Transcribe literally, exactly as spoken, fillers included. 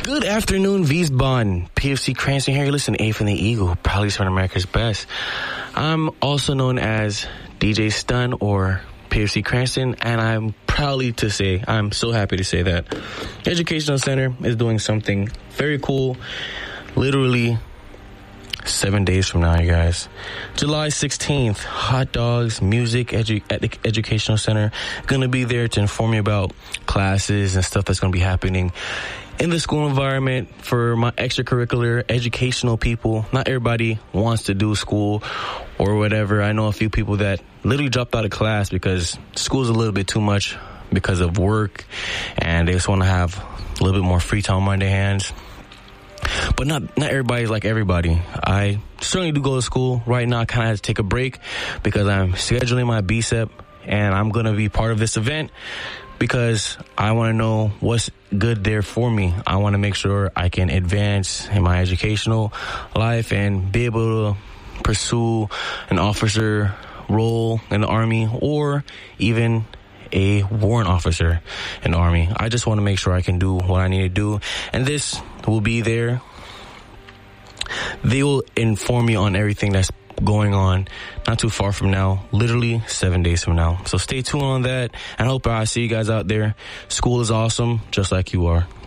Good afternoon, Wiesbaden. P F C Cranston here. Listen to A from the Eagle, probably some of America's best. I'm also known as D J Stun or P F C Cranston, and I'm proudly to say, I'm so happy to say that Educational Center is doing something very cool. Literally seven days from now, you guys. July sixteenth, hot dogs, music, edu- at the Educational Center. Gonna be there to inform you about classes and stuff that's gonna be happening in the school environment for my extracurricular educational people. Not everybody wants to do school or whatever. I know a few people that literally dropped out of class because school's a little bit too much because of work, and they just want to have a little bit more free time on their hands. But not not everybody's like everybody. I certainly do go to school. Right now, I kind of have to take a break because I'm scheduling my B S E P, and I'm going to be part of this event because I want to know what's good there for me. I want to make sure I can advance in my educational life and be able to pursue an officer role in the Army or even a warrant officer in the Army. I just want to make sure I can do what I need to do. And this will be there. They will inform you on everything that's going on not too far from now, literally seven days from now. So stay tuned on that, and I hope I see you guys out there. School is awesome, just like you are.